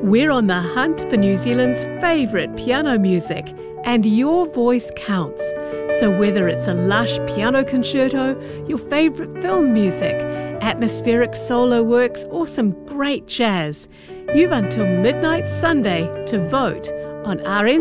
We're on the hunt for New Zealand's favourite piano music, and your voice counts. So whether it's a lush piano concerto, your favourite film music, atmospheric solo works, or some great jazz, you've until midnight Sunday to vote on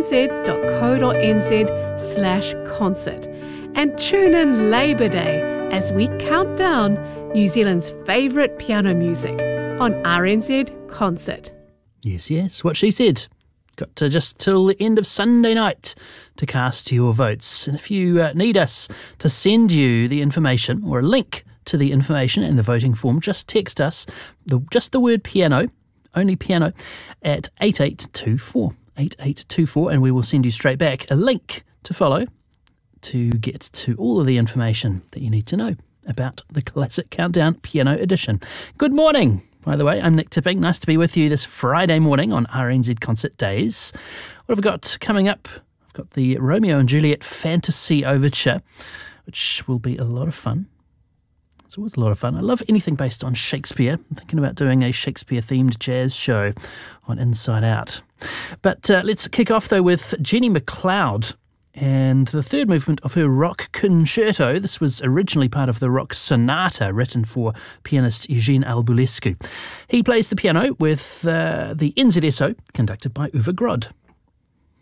rnz.co.nz/concert. And tune in Labour Day as we count down New Zealand's favourite piano music on RNZ Concert. Yes, what she said. Got just till the end of Sunday night to cast your votes. And if you need us to send you the information or a link to the information and the voting form, just text us just the word piano, only piano, at 8824. 8824, and we will send you straight back a link to follow to get to all of the information that you need to know about the Classic Countdown Piano Edition. Good morning. By the way, I'm Nick Tipping. Nice to be with you this Friday morning on RNZ Concert Days. What have I got coming up? I've got the Romeo and Juliet Fantasy Overture, which will be a lot of fun. It's always a lot of fun. I love anything based on Shakespeare. I'm thinking about doing a Shakespeare-themed jazz show on Inside Out. But let's kick off, though, with Jenny McLeod and the third movement of her rock concerto. This was originally part of the rock sonata written for pianist Eugene Albulescu. He plays the piano with the NZSO, conducted by Uwe Grod.